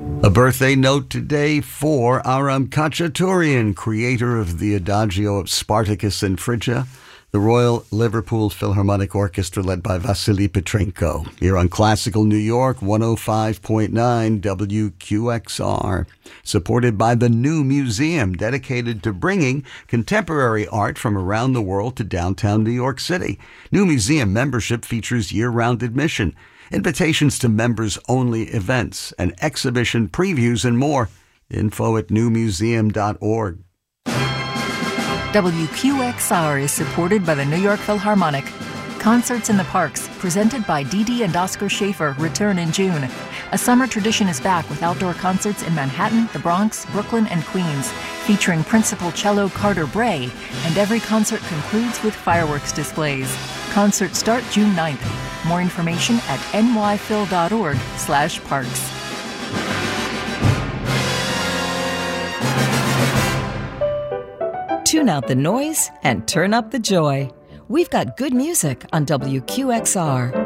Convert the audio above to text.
A birthday note today for Aram Khachaturian, creator of the Adagio of Spartacus and Phrygia, the Royal Liverpool Philharmonic Orchestra led by Vasily Petrenko. Here on Classical New York 105.9 WQXR. Supported by the New Museum, dedicated to bringing contemporary art from around the world to downtown New York City. New Museum membership features year-round admission, invitations to members-only events, and exhibition previews and more. Info at newmuseum.org. WQXR is supported by the New York Philharmonic. Concerts in the Parks, presented by Dee Dee and Oscar Schaefer, return in June. A summer tradition is back with outdoor concerts in Manhattan, the Bronx, Brooklyn, and Queens, featuring principal cello Carter Bray, and every concert concludes with fireworks displays. Concerts start June 9th. More information at nyphil.org/parks. Tune out the noise and turn up the joy. We've got good music on WQXR.